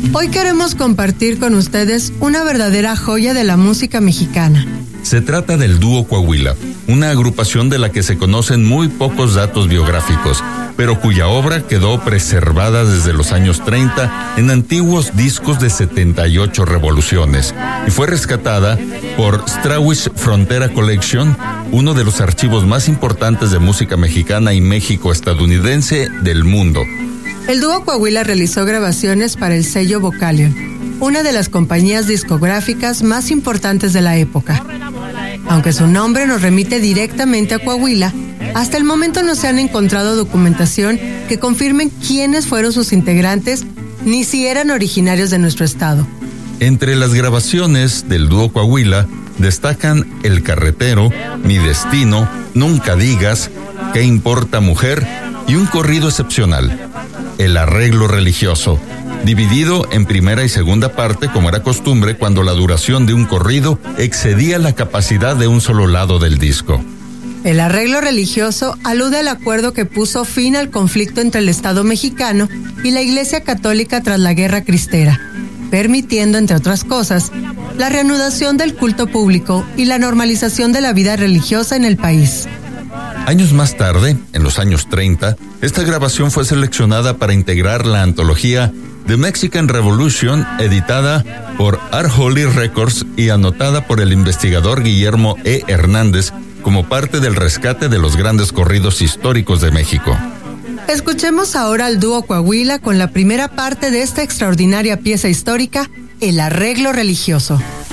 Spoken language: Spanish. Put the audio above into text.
Hoy queremos compartir con ustedes una verdadera joya de la música mexicana. Se trata del Dúo Coahuila, una agrupación de la que se conocen muy pocos datos biográficos, pero cuya obra quedó preservada desde los años 30 en antiguos discos de 78 revoluciones y fue rescatada por Strawish Frontera Collection, uno de los archivos más importantes de música mexicana y México-estadounidense del mundo. El Dúo Coahuila realizó grabaciones para el sello Vocalion, una de las compañías discográficas más importantes de la época. Aunque su nombre nos remite directamente a Coahuila, hasta el momento no se han encontrado documentación que confirmen quiénes fueron sus integrantes, ni si eran originarios de nuestro estado. Entre las grabaciones del Dúo Coahuila destacan El Carretero, Mi Destino, Nunca Digas, ¿Qué importa mujer? Y un corrido excepcional, El Arreglo Religioso, dividido en primera y segunda parte como era costumbre cuando la duración de un corrido excedía la capacidad de un solo lado del disco. El Arreglo Religioso alude al acuerdo que puso fin al conflicto entre el Estado mexicano y la Iglesia Católica tras la Guerra Cristera, permitiendo, entre otras cosas, la reanudación del culto público y la normalización de la vida religiosa en el país. Años más tarde, en los años 30, esta grabación fue seleccionada para integrar la antología The Mexican Revolution, editada por Our Holy Records y anotada por el investigador Guillermo E. Hernández como parte del rescate de los grandes corridos históricos de México. Escuchemos ahora al Dúo Coahuila con la primera parte de esta extraordinaria pieza histórica, El Arreglo Religioso.